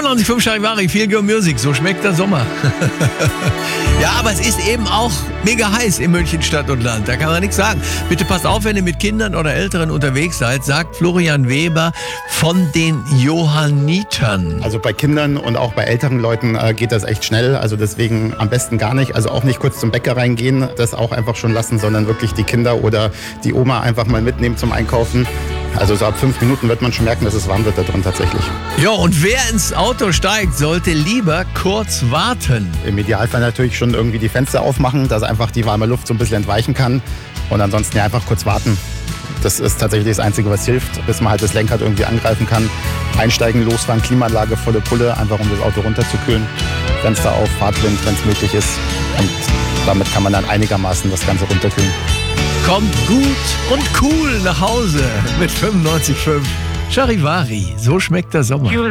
92.5 Charivari, Feel Your Music, so schmeckt der Sommer. Ja, aber es ist eben auch mega heiß in München Stadt und Land, da kann man nichts sagen. Bitte passt auf, wenn ihr mit Kindern oder Älteren unterwegs seid, sagt Florian Weber von den Johannitern. Also bei Kindern und auch bei älteren Leuten geht das echt schnell, also deswegen am besten gar nicht, also auch nicht kurz zum Bäcker reingehen, das auch einfach schon lassen, sondern wirklich die Kinder oder die Oma einfach mal mitnehmen zum Einkaufen. Also so ab 5 Minuten wird man schon merken, dass es warm wird da drin tatsächlich. Ja, und wer ins Auto steigt, sollte lieber kurz warten. Im Idealfall natürlich schon irgendwie die Fenster aufmachen, dass einfach die warme Luft so ein bisschen entweichen kann und ansonsten ja einfach kurz warten. Das ist tatsächlich das Einzige, was hilft, bis man halt das Lenkrad irgendwie angreifen kann. Einsteigen, losfahren, Klimaanlage, volle Pulle, einfach um das Auto runterzukühlen. Fenster auf, Fahrtwind, wenn es möglich ist. Und damit kann man dann einigermaßen das Ganze runterkühlen. Kommt gut und cool nach Hause mit 95.5 Charivari, so schmeckt der Sommer.